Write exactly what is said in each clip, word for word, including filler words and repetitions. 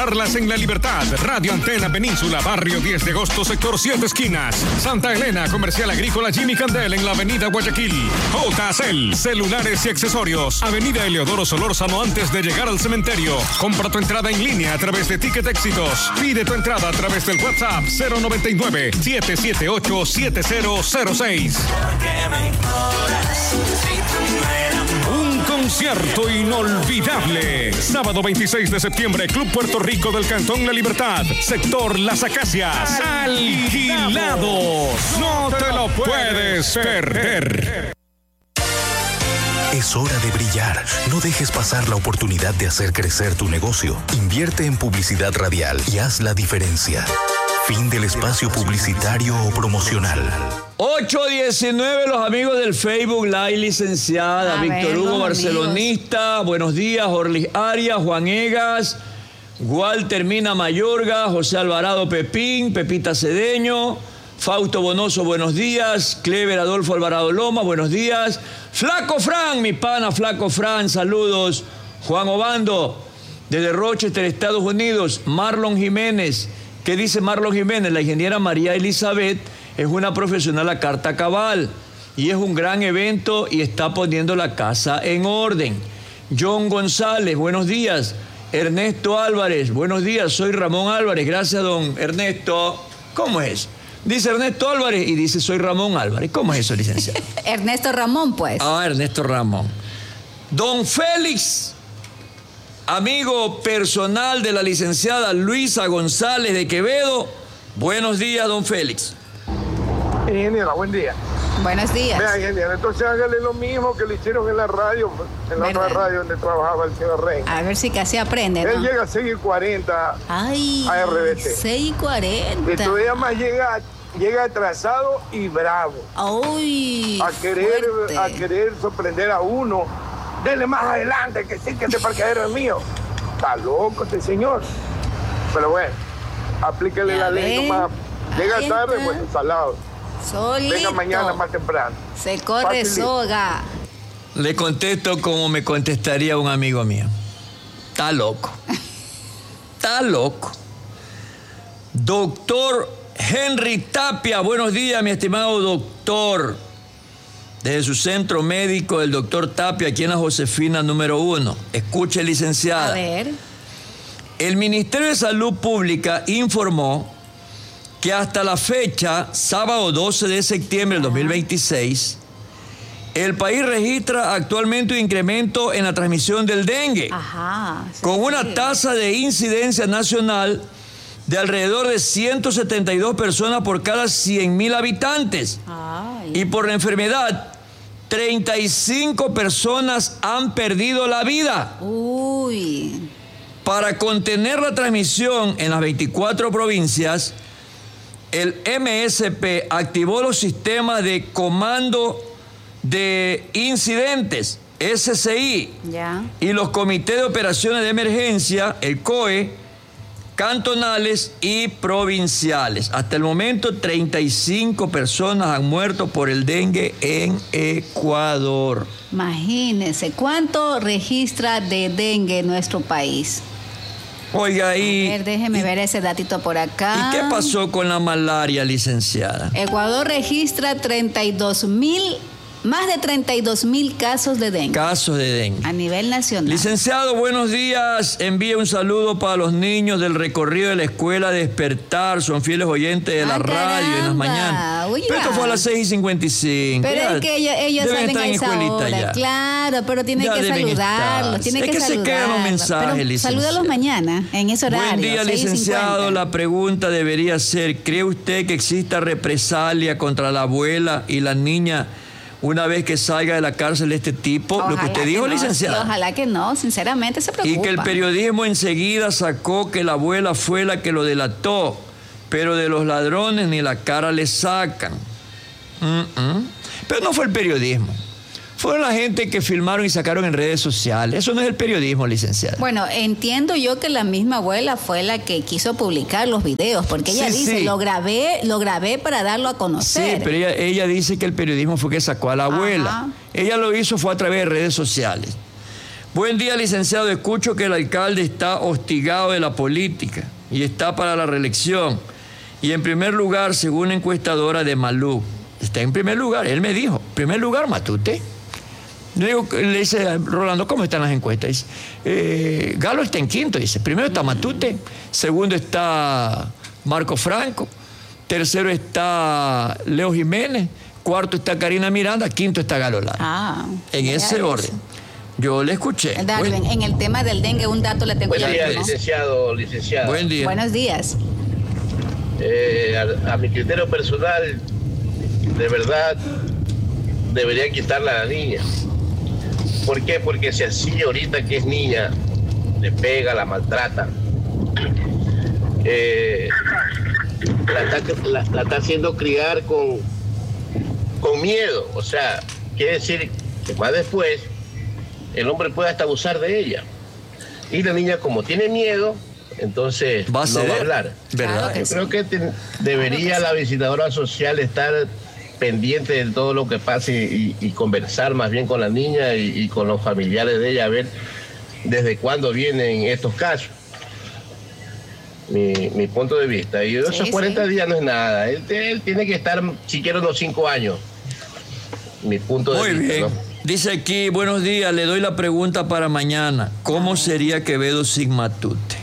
encontrarlas en La Libertad, Radio Antena Península, Barrio diez de agosto, sector siete esquinas. Santa Elena, Comercial Agrícola Jimmy Candel en la avenida Guayaquil. J C L, celulares y accesorios. Avenida Eleodoro Solórzano antes de llegar al cementerio. Compra tu entrada en línea a través de Ticket Éxitos. Pide tu entrada a través del WhatsApp cero noventa y nueve, siete siete ocho, siete cero cero seis. Un concierto inolvidable. Sábado veintiséis de septiembre, Club Puerto Rico del Cantón La Libertad, sector Las Acacias. Alquilados. No te lo puedes perder. Es hora de brillar. No dejes pasar la oportunidad de hacer crecer tu negocio. Invierte en publicidad radial y haz la diferencia. Fin del espacio publicitario o promocional. ocho diecinueve, los amigos del Facebook Live, licenciada. A Víctor ver, Hugo Barcelonista. Amigos. Buenos días, Orlis Arias, Juan Egas, Walter Mina Mayorga, José Alvarado Pepín, Pepita Cedeño, Fausto Bonoso, buenos días. Clever Adolfo Alvarado Loma, buenos días. Flaco Fran, mi pana Flaco Fran, saludos. Juan Obando, desde Rochester, Estados Unidos. Marlon Jiménez. ¿Qué dice Marlon Jiménez? La ingeniera María Elizabeth es una profesional a carta cabal y es un gran evento y está poniendo la casa en orden. John González, buenos días. Ernesto Álvarez, buenos días. Soy Ramón Álvarez. Gracias, don Ernesto. ¿Cómo es? Dice Ernesto Álvarez y dice soy Ramón Álvarez. ¿Cómo es eso, licenciado? Ernesto Ramón, pues. Ah, Ernesto Ramón. Don Félix, amigo personal de la licenciada Luisa González de Quevedo. Buenos días, don Félix. Ingeniera, buen día. Buenos días. Vea, ingeniera, entonces hágale lo mismo que le hicieron en la radio, en la otra radio donde trabajaba el señor Rey. A ver si casi aprende, ¿no? Él llega a seis y cuarenta Ay, a R B T. seis y cuarenta. Y todavía más llega, llega atrasado y bravo. Uy, a querer, fuerte. a querer sorprender a uno. Dele más adelante, que sí que este parqueadero es mío. Está loco este señor. Pero bueno, aplíquele Ya la ley ven. nomás. Llega Ahí tarde, está. pues salado. Solito. Venga mañana más temprano. Se corre Facilito. soga. Le contesto como me contestaría un amigo mío. Está loco. Está loco. Doctor Henry Tapia, buenos días, mi estimado doctor. Desde su centro médico, el doctor Tapia, aquí en la Josefina número uno. Escuche, licenciada. A ver. El Ministerio de Salud Pública informó que hasta la fecha, sábado doce de septiembre del dos mil veintiséis, el país registra actualmente un incremento en la transmisión del dengue, Ajá. Sí, con sí. una tasa de incidencia nacional de alrededor de ciento setenta y dos personas por cada cien mil habitantes. Ay. Y por la enfermedad, treinta y cinco personas han perdido la vida. Uy. Para contener la transmisión en las veinticuatro provincias, el M S P activó los sistemas de comando de incidentes, S S I, Ya. y los comités de operaciones de emergencia, el C O E, cantonales y provinciales. Hasta el momento, treinta y cinco personas han muerto por el dengue en Ecuador. Imagínense, ¿cuánto registra de dengue nuestro país? Oiga, y... A ver, déjeme y- ver ese datito por acá. ¿Y qué pasó con la malaria, licenciada? Ecuador registra treinta y dos mil, más de treinta y dos mil casos de dengue Casos de dengue. a nivel nacional. Licenciado, buenos días. Envíe un saludo para los niños del recorrido de la escuela Despertar. Son fieles oyentes de la Ah, radio en las caramba. mañanas. Oiga. Pero esto fue a las seis y cincuenta y cinco. Pero Ya es que ellos, ellos deben salen estar a en esa escuelita hora, ya. claro, pero tiene Ya que deben saludarlos, estar. tiene Es que, que se quedan los saludarlos. mensajes, Pero licenciado. salúdalos mañana, en ese horario. Buen día, seis y licenciado. cincuenta. La pregunta debería ser, ¿cree usted que exista represalia contra la abuela y la niña una vez que salga de la cárcel de este tipo? Lo que Ojalá usted dijo, no, licenciado. sí, ojalá que no, sinceramente se preocupa. Y que el periodismo enseguida sacó que la abuela fue la que lo delató, pero de los ladrones ni la cara le sacan. Mm-mm. Pero no fue el periodismo. Fueron la gente que filmaron y sacaron en redes sociales. Eso no es el periodismo, licenciada. Bueno, entiendo yo que la misma abuela fue la que quiso publicar los videos, porque ella Sí, dice, sí. lo grabé, lo grabé para darlo a Sí, conocer. pero ella, ella dice que el periodismo fue que sacó a la abuela. Ajá. Ella lo hizo fue a través de redes sociales. Buen día, licenciado. Escucho que el alcalde está hostigado de la política y está para la reelección. Y en primer lugar, según una encuestadora de Malú, está en primer lugar. Él me dijo, en primer lugar, Matute. Le, digo, le dice, Rolando, ¿cómo están las encuestas? Dice, eh, Galo está en quinto. Dice, primero está Matute, segundo está Marco Franco, tercero está Leo Jiménez, cuarto está Karina Miranda, quinto está Galo Lara. Ah, en ese orden. Yo le escuché. Darwin, bueno. En el tema del dengue, un dato le tengo. Buen día, ¿no? licenciado, licenciado. Buen día. Buenos días. Eh, a, a mi criterio personal, de verdad, debería quitarla a la niña. ¿Por qué? Porque si así ahorita que es niña, le pega, la maltrata, eh, la, está, la, la está haciendo criar con, con miedo. O sea, quiere decir que más después el hombre puede hasta abusar de ella. Y la niña, como tiene miedo, entonces va a no va a hablar. ¿Verdad? Yo creo que te, debería la visitadora social estar pendiente de todo lo que pase y, y conversar más bien con la niña y, y con los familiares de ella, a ver desde cuándo vienen estos casos. Mi, mi punto de vista. Y esos sí, cuarenta sí. días no es nada. Él, él tiene que estar siquiera unos cinco años. Mi punto Muy de vista. Bien. ¿No? Dice aquí, buenos días, le doy la pregunta para mañana. ¿Cómo sería Quevedo sin Matute?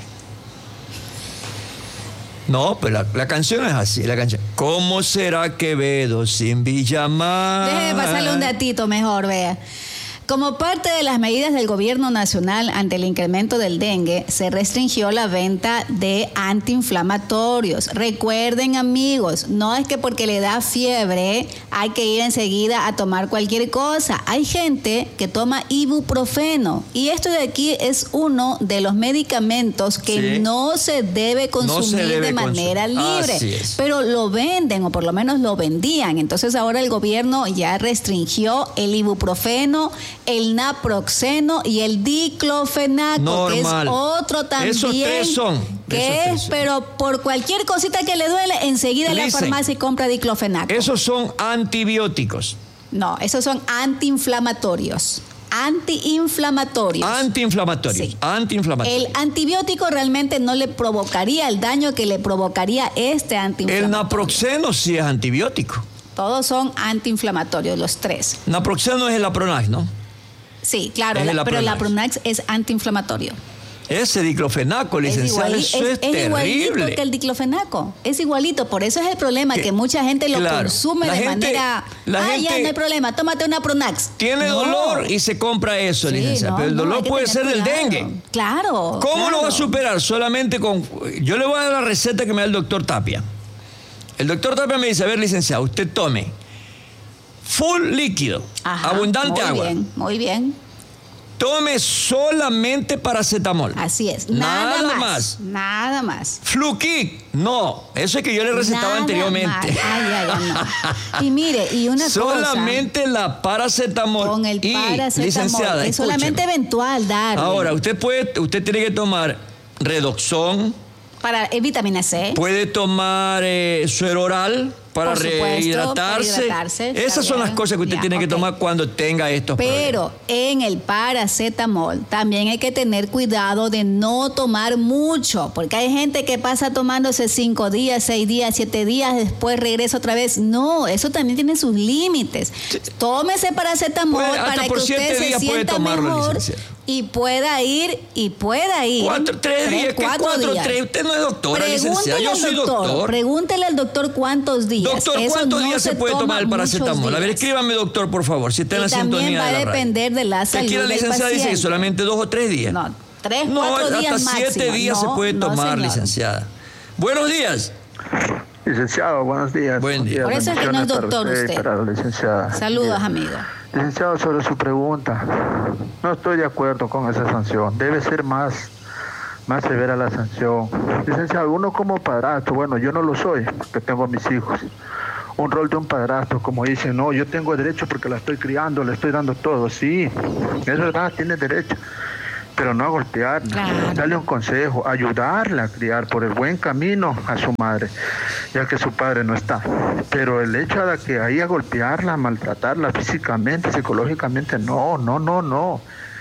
No, pero la, la canción es así, la canción. ¿Cómo será Quevedo sin Villamar? Déjeme pasarle un datito mejor, vea. Como parte de las medidas del gobierno nacional ante el incremento del dengue, se restringió la venta de antiinflamatorios. Recuerden, amigos, no es que porque le da fiebre hay que ir enseguida a tomar cualquier cosa. Hay gente que toma ibuprofeno y esto de aquí es uno de los medicamentos que sí. no se debe consumir no se debe de manera consumir. libre, pero lo venden o por lo menos lo vendían. Entonces ahora el gobierno ya restringió el ibuprofeno, el naproxeno y el diclofenaco, Normal. que es otro también. Esos tres son. Que Esos es, tres son. Pero por cualquier cosita que le duele, enseguida en la farmacia y compra diclofenaco. Esos son antibióticos. No, esos son antiinflamatorios. Antiinflamatorios. Antiinflamatorios. Sí. Antiinflamatorios. El antibiótico realmente no le provocaría el daño que le provocaría este antiinflamatorio. El naproxeno sí es antibiótico. Todos son antiinflamatorios, los tres. Naproxeno es el Apronax, ¿no? Sí, claro, la, pero el Apronax es antiinflamatorio. Ese diclofenaco, licenciado, es, eso es, es, es terrible. igualito que el diclofenaco, es igualito. Por eso es el problema, que, que mucha gente lo claro, consume de gente, manera... La ah, gente ya, no hay problema, tómate una Apronax. Tiene no. dolor y se compra eso, sí, licenciado. No, pero el dolor no, puede ser del dengue. Claro. ¿Cómo claro. lo va a superar? Solamente con... Yo le voy a dar la receta que me da el doctor Tapia. El doctor Tapia me dice, a ver, licenciado, usted tome full líquido, Ajá, abundante muy agua. Muy bien, muy bien. Tome solamente paracetamol. Así es, nada, nada más, más. Nada más. Flukic, no, eso es que yo le recetaba nada anteriormente. Más. Ay, ay, ay. Y mire, y una solamente cosa, la paracetamol. Con el paracetamol, y, licenciada, es solamente eventual dar. Ahora, usted puede, usted tiene que tomar Redoxón. Para eh, vitamina C. Puede tomar eh, suero oral para Por supuesto, rehidratarse. Para hidratarse. Esas son las cosas que usted ya, tiene okay. que tomar cuando tenga estos Pero problemas. en el paracetamol también hay que tener cuidado de no tomar mucho, porque hay gente que pasa tomándose cinco días, seis días, siete días, después regresa otra vez. No, eso también tiene sus límites. Tómese paracetamol puede, para que usted se sienta mejor y pueda ir y pueda ir. Cuatro, tres, tres días, cuatro, cuatro días. Tres. Usted no es doctora, licenciada. Yo soy doctor, doctor. Pregúntele al doctor cuántos días. Doctor, ¿cuántos días se, se puede tomar el paracetamol? A ver, escríbame, doctor, por favor, si está en la sintonía de la radio. También va a depender de la salud del paciente. Aquí la licenciada dice que solamente dos o tres días. No, tres, no, cuatro hasta días máximo. siete días no, se puede tomar, no, licenciada. Buenos días. Licenciado, buenos días. Buen día. Por eso es que no es doctor usted. usted. Para la licenciada. Saludos, amigo. Licenciado, sobre su pregunta, no estoy de acuerdo con esa sanción. Debe ser más, más severa la sanción. Licenciado, uno como padrastro, bueno, yo no lo soy, porque tengo a mis hijos. Un rol de un padrastro, como dicen, no, yo tengo derecho porque la estoy criando, le estoy dando todo. Sí, es verdad, tiene derecho, pero no a golpearla, claro. Darle un consejo, ayudarla a criar por el buen camino a su madre, ya que su padre no está. Pero el hecho de que ahí a golpearla, maltratarla físicamente, psicológicamente, no, no, no, no.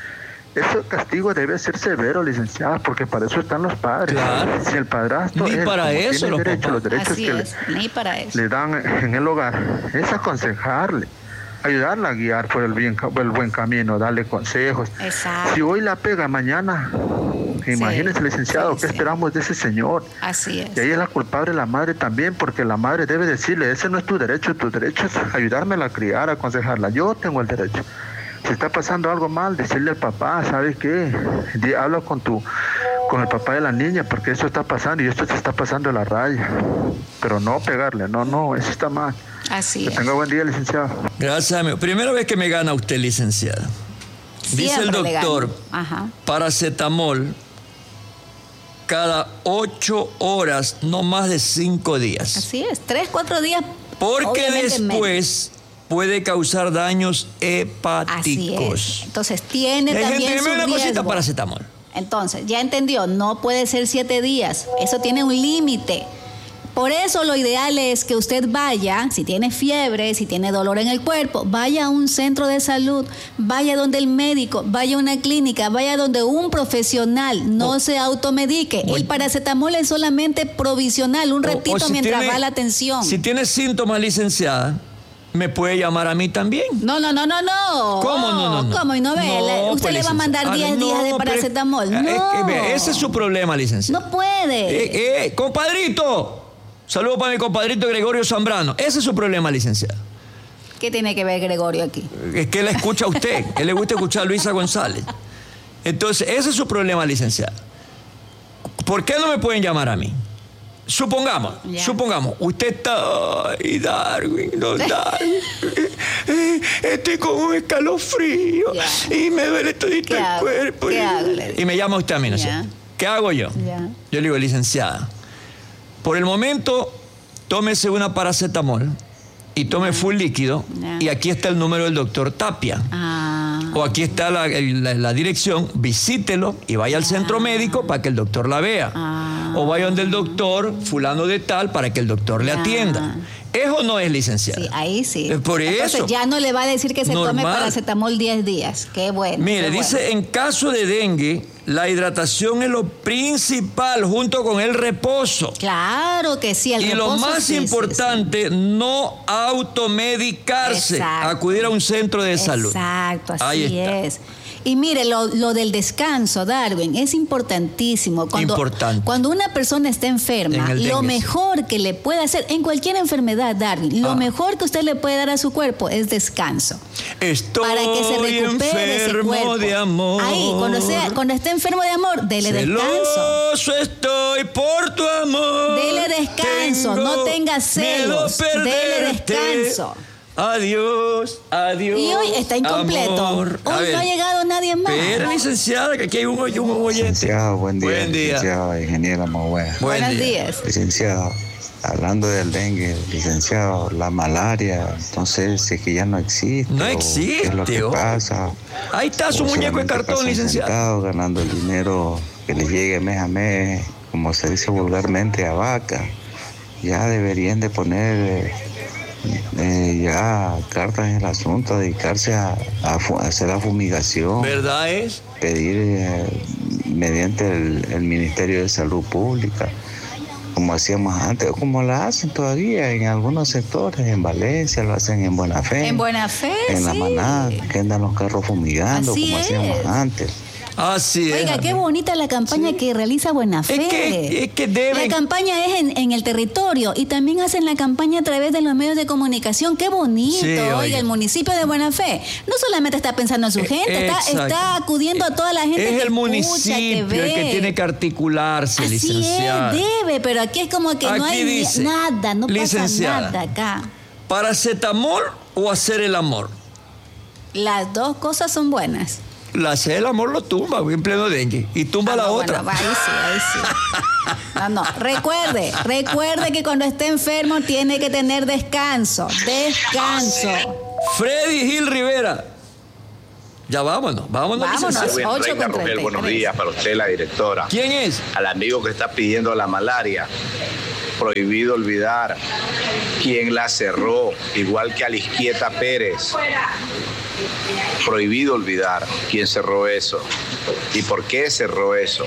ese castigo debe ser severo, licenciada, porque para eso están los padres. Claro. Si el padrastro Ni es, para eso tiene los derecho, papás. los derechos Así que es, le, ni para eso. le dan en el hogar, es aconsejarle, ayudarla a guiar por el, bien, por el buen camino, darle consejos. Exacto. Si hoy la pega, mañana, imagínese, Sí, licenciado, sí, ¿qué sí. esperamos de ese señor? Así es. Y ahí es la culpable la madre también, porque la madre debe decirle, ese no es tu derecho, tu derecho es ayudármela a criar, a aconsejarla. Yo tengo el derecho. Si está pasando algo mal, decirle al papá, ¿sabes qué? Di- Habla con tu, con el papá de la niña, porque eso está pasando y esto se está pasando a la raya. Pero no pegarle, no, no, eso está mal. Así Que es. tenga buen día, licenciado. Gracias, amigo. Primera vez que me gana usted, licenciada. Dice el Siempre le doctor, gano. Ajá. paracetamol cada ocho horas, no más de cinco días. Así es. Tres, cuatro días. Porque obviamente menos. después puede causar daños Así hepáticos. es. Entonces tiene Hay también gente, su deme una cosita, riesgo. paracetamol. Entonces, ya entendió, no puede ser siete días. Eso tiene un límite. Por eso lo ideal es que usted vaya, si tiene fiebre, si tiene dolor en el cuerpo, vaya a un centro de salud, vaya donde el médico, vaya a una clínica, vaya donde un profesional, no O- se automedique. o- El paracetamol es solamente provisional, un O- o ratito si mientras tiene- va la atención. Si tiene síntomas, licenciada, me puede llamar a mí también. No, no, no, no, no. ¿Cómo no, no, no? ¿Cómo? ¿Y no ve? No, Usted pues, le va a mandar licenciada. diez Ah, días de no, pero- paracetamol. Ah, es No. que ve, ese es su problema, licenciada. No puede. Eh, eh, compadrito. Saludos para mi compadrito Gregorio Zambrano. Ese es su problema, licenciada. ¿Qué tiene que ver Gregorio aquí? Es que él escucha a usted. Él le gusta escuchar a Luisa González. Entonces, ese es su problema, licenciada. ¿Por qué no me pueden llamar a mí? Supongamos, Ya. supongamos, usted está, ay, Darwin, no, Darwin, eh, estoy con un escalofrío Ya. y me duele todo el ¿Qué hago? cuerpo. ¿Qué y, hago? Le digo. y me llama usted a mí, ¿no es Ya. cierto? ¿Qué hago yo? Ya. Yo le digo, licenciada, por el momento, tómese una paracetamol y tome full líquido Ya. y aquí está el número del doctor Tapia. Ah. O aquí está la, la- la dirección, visítelo y vaya al centro médico para que el doctor la vea. Ah. O vaya donde el doctor fulano de tal para que el doctor le Ya. atienda. ¿Eso no es, licenciada? Sí, ahí sí. Es por Entonces eso. ya no le va a decir que se tome Normal. paracetamol diez días. Qué bueno. Mire, qué dice, bueno. en caso de dengue, la hidratación es lo principal junto con el reposo. Claro que sí. El Y lo reposo, más sí, sí, importante, no automedicarse, Exacto. acudir a un centro de sí. salud. Exacto, así Ahí está. es. Y mire, lo, lo del descanso, Darwin, es importantísimo. Cuando, Importante. Cuando una persona está enferma, En el lo dengue, sí. mejor que le puede hacer, en cualquier enfermedad, Darwin, lo Ah. mejor que usted le puede dar a su cuerpo es descanso. Estoy Para que se recupere ese enfermo cuerpo. de amor. Ahí, cuando, sea, cuando esté enfermo de amor, dele descanso. Celoso estoy por tu amor. Dele descanso, Tengo no tenga miedo celos. a Dele perderte. descanso. Adiós, adiós. Y hoy está incompleto. amor. A Hoy ver, no ha llegado nadie más. Espera, licenciada, que aquí hay un, un oyente. Licenciado, buen día. Buen día. Licenciado, ingeniera Mahuea. Buen Buenos día. días. Licenciado, hablando del dengue, licenciado, la malaria, entonces si es que ya no existe. No o existe, ¿Qué es lo que oh. pasa? Ahí está su O muñeco de solamente cartón, pasan licenciada. sentados ganando el dinero que les llegue mes a mes, como se dice vulgarmente, a vaca. Ya deberían de poner eh, eh, ya cartas en el asunto, dedicarse a, a fu- a hacer la fumigación. ¿Verdad es? Pedir eh, mediante el, el Ministerio de Salud Pública, como hacíamos antes, o como la hacen todavía en algunos sectores, en Valencia lo hacen en Buena Fe, En buena fe, en La sí. Maná, que andan los carros fumigando, Así como es. hacíamos antes. Así es. Oiga, qué bonita la campaña que realiza Buena Fe. Es que- es que deben- La campaña es en, en el territorio y también hacen la campaña a través de los medios de comunicación. Qué bonito. Sí, oiga, oiga. el municipio de Buena Fe no solamente está pensando en su Eh, gente, está, exacto. está acudiendo a toda la gente Es que el municipio escucha, que ve. el que tiene que articularse, Así licenciada. es, debe, pero aquí es como que no Aquí hay ni- dice, nada, no licenciada, pasa nada acá. ¿Paracetamol o hacer el amor? Las dos cosas son buenas. La hacer el amor lo tumba, en pleno dengue. Y tumba Ah, la no, otra. bueno, ahí sí, ahí sí. No, no. Recuerde, recuerde que cuando esté enfermo tiene que tener descanso. Descanso. Freddy Gil Rivera. Ya vámonos, vámonos. Vámonos. licenciado. ocho Reina con Rogel, treinta y buenos tres. días para usted, la directora. ¿Quién es? Al amigo que está pidiendo la malaria, prohibido olvidar quién la cerró, igual que a Lisquieta Pérez. prohibido olvidar quién cerró eso y por qué cerró eso.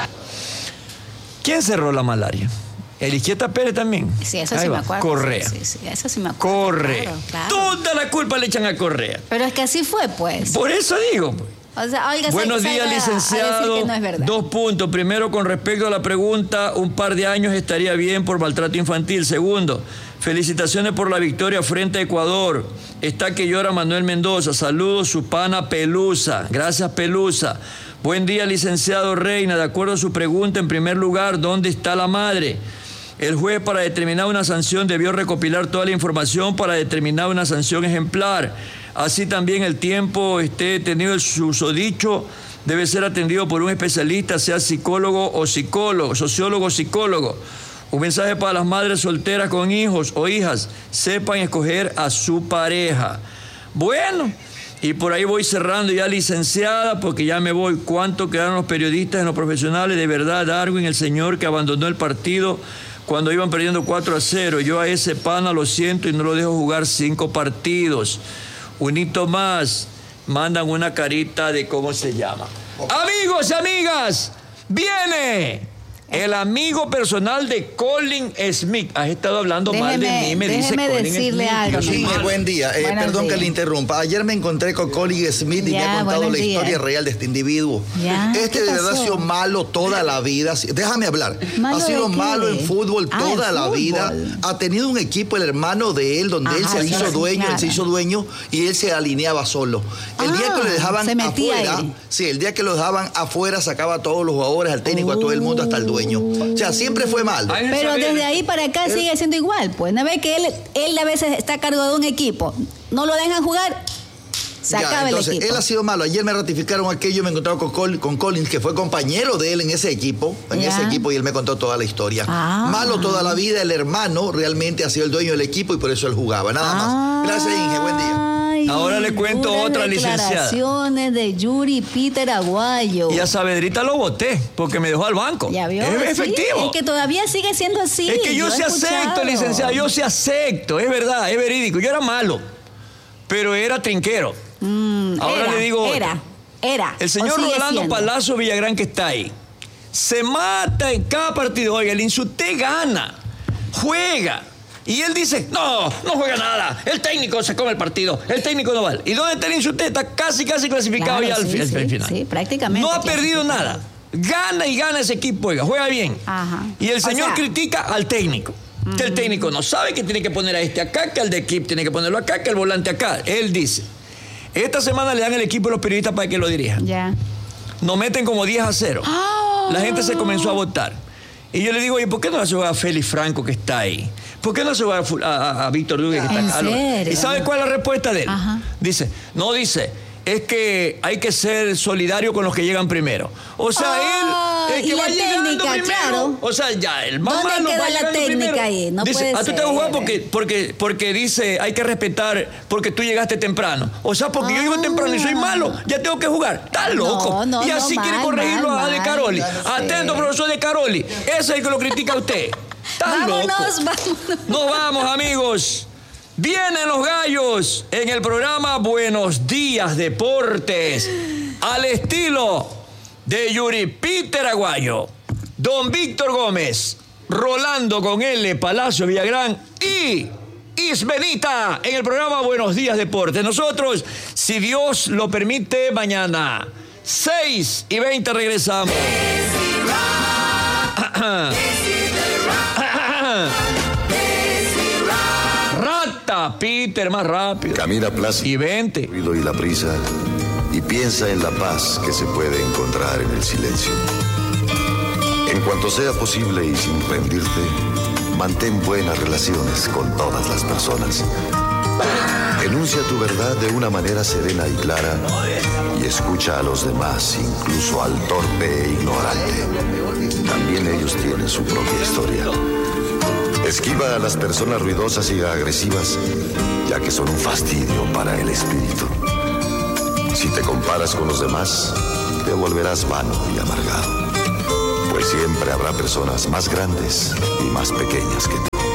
¿Quién cerró la malaria? Eliquieta Pérez también. Sí, eso Ahí sí va. me acuerdo. Correa. Sí, sí, eso sí me acuerdo. Correa. Claro, claro. Toda la culpa le echan a Correa. Pero es que así fue, pues. Por eso digo, pues. O sea, oiga, Buenos salga días, a licenciado. decir que no es verdad. Dos puntos. Primero, con respecto a la pregunta, un par de años estaría bien por maltrato infantil. Segundo, felicitaciones por la victoria frente a Ecuador. Está que llora Manuel Mendoza. Saludos, su pana Pelusa. Gracias, Pelusa. Buen día, licenciado Reina. De acuerdo a su pregunta, en primer lugar, ¿dónde está la madre? El juez, para determinar una sanción, debió recopilar toda la información para determinar una sanción ejemplar. Así también el tiempo esté tenido el susodicho debe ser atendido por un especialista, sea psicólogo o psicólogo, sociólogo o psicólogo. Un mensaje para las madres solteras con hijos o hijas: sepan escoger a su pareja. Bueno, y por ahí voy cerrando ya, licenciada, porque ya me voy. ¿Cuánto quedaron los periodistas en los profesionales? De verdad, Darwin, el señor que abandonó el partido cuando iban perdiendo cuatro a cero. Yo a ese pana lo siento y no lo dejo jugar cinco partidos. Un hito más, mandan una carita de cómo se llama. Amigos y amigas, viene el amigo personal de Colin Smith. Has estado hablando déjeme, mal de mí, me dice Colin decirle Smith. algo. Sí, buen día. Eh, perdón días. que le interrumpa. Ayer me encontré con Colin Smith y ya, me ha contado la días. historia real de este individuo. Ya, este de verdad ha sido malo toda la vida. Déjame hablar. Ha sido malo en fútbol ah, toda la fútbol. vida. Ha tenido un equipo, el hermano de él, donde Ajá, él se hizo dueño, claro. él se hizo dueño y él se alineaba solo. El ah, día que lo dejaban afuera, ahí. sí, el día que lo dejaban afuera sacaba a todos los jugadores, al técnico, uh. a todo el mundo, hasta el dueño. O sea, siempre fue mal. Pero desde ahí para acá él, sigue siendo igual, pues. ¿No ve que él, él a veces está a cargo de un equipo? No lo dejan jugar, se ya, acaba entonces, el equipo. Él ha sido malo. Ayer me ratificaron aquello, me encontraba con, Col, con Collins, que fue compañero de él en ese equipo, en ya. ese equipo, y él me contó toda la historia. Ah. Malo toda la vida, el hermano realmente ha sido el dueño del equipo y por eso él jugaba, nada ah. más. Gracias, Inge, buen día. Ahora le cuento otra licenciada. Declaraciones de Yuri Peter Aguayo. Y a Saavedrita lo voté porque me dejó al banco. ¿Ya vio? Es sí, efectivo. Es que todavía sigue siendo así. Es que yo, yo sí acepto, licenciada, yo sí acepto. Es verdad, es verídico. Yo era malo, pero era trinquero. Mm, Ahora era, le digo Era, era. El señor Rolando siendo. Palazzo Villagrán, que está ahí, se mata en cada partido. Oiga, el Insuté gana, juega. Y él dice, no, no juega nada. El técnico se come el partido. El técnico no vale. ¿Y dónde está el Insuté? Está casi, casi clasificado claro, ya al, sí, al, sí, al final. Sí, prácticamente. No ha perdido nada. Gana y gana ese equipo, oiga, juega bien. Ajá. Y el señor o sea, critica al técnico. Uh-huh. Que el técnico no sabe que tiene que poner a este acá, que al de equipo tiene que ponerlo acá, que el volante acá. Él dice, esta semana le dan el equipo a los periodistas para que lo dirijan. Ya. Nos meten como diez a cero. Oh. La gente se comenzó a votar. Y yo le digo, oye, ¿por qué no hace jugar a Félix Franco, que está ahí? ¿Por qué no hace jugar a, a, a Víctor Duque, que está acá? ¿En ¿Y sabe cuál es la respuesta de él? Ajá. Dice, no, dice, es que hay que ser solidario con los que llegan primero. O sea, oh, él, el que va llegando primero. Claro. O sea, ya, el más malo va llegando primero. Ahí? No dice, puede a tú te vas a jugar porque, porque, porque dice, hay que respetar porque tú llegaste temprano. O sea, porque oh. yo llego temprano y soy malo, ya tengo que jugar. Está loco. No, no, y así no, quiere mal, corregirlo mal, a De Caroli. Atento, profesor De Caroli. Ese es el que lo critica a usted. Está vámonos, loco. Vámonos. Nos vamos, amigos. Vienen los gallos en el programa Buenos Días Deportes, al estilo de Yuri Peter Aguayo, Don Víctor Gómez, Rolando con L, Palacio Villagrán y Isbenita en el programa Buenos Días Deportes. Nosotros, si Dios lo permite, mañana seis y veinte regresamos. Rata, Peter, más rápido. Camina plácido. Y vente. El ruido y la prisa. Y piensa en la paz que se puede encontrar en el silencio. En cuanto sea posible y sin rendirte, mantén buenas relaciones con todas las personas. Enuncia tu verdad de una manera serena y clara y escucha a los demás, incluso al torpe e ignorante. También ellos tienen su propia historia. Esquiva a las personas ruidosas y agresivas, ya que son un fastidio para el espíritu. Si te comparas con los demás, te volverás vano y amargado, pues siempre habrá personas más grandes y más pequeñas que tú.